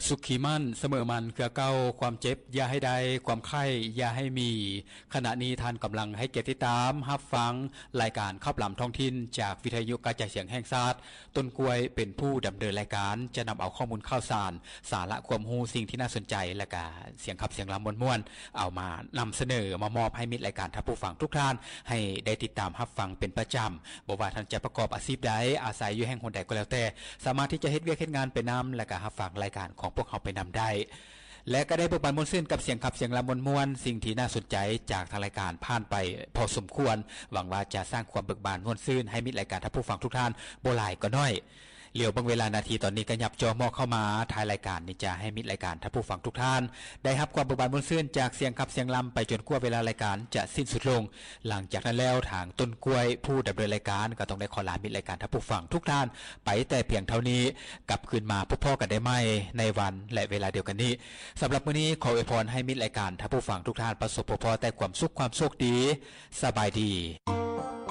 สุขีมั่นเสมอมันเกือเก้าความเจ็บอย่าให้ใดความไข้อย่าให้มีขณะนี้ท่านกำลังให้เกียรติตามรับฟังรายการข้าวปลำท้องถิ่นจากวิทยุกระจายเสียงแห่งชาติต้นกล้วยเป็นผู้ดำเนินรายการจะนำเอาข้อมูลข่าวสารสาระความรู้สิ่งที่น่าสนใจและก็เสียงขับเสียงลำม่วนๆเอามานำเสนอมามอบให้มิตรรายการท่านผู้ฟังทุกท่านให้ได้ติดตามรับฟังเป็นประจำบ่ว่าท่านจะประกอบอาชีพใดอาศัยอยู่แห่งหนใดก็แล้วแต่สามารถที่จะเฮ็ดเวียกเฮ็ดงานไปนำและก็รับฟังรายการของพวกเขาไปนำได้และก็ได้เบิกบานมวลซื่นกับเสียงขับเสียงลำม่วนๆสิ่งที่น่าสนใจจากทางรายการผ่านไปพอสมควรหวังว่าจะสร้างความเบิกบานม่วนซื่นให้มิตรรายการท่านผู้ฟังทุกท่านบ่หลายก็น้อยเหลียวบางเวลานาทีตอนนี้ก็ยับจอมอเข้ามาท้ายรายการนี้จะให้มิตรรายการท่านผู้ฟังทุกท่านได้รับความเบิกบานม่วนซื่นจากเสียงขับเสียงลำไปจนกว่าเวลารายการจะสิ้นสุดลงหลังจากนั้นแล้วทางต้นกล้วยผู้ดำเนินรายการก็ต้องได้ขอลามิตรรายการท่านผู้ฟังทุกท่านไปแต่เพียงเท่านี้กลับคืนมาพบพ่อกันได้ใหม่ในวันและเวลาเดียวกันนี้สำหรับมื้อนี้ขออวยพรให้มิตรรายการท่านผู้ฟังทุกท่านประสบพบแต่ความสุขความโชคดีสบายดี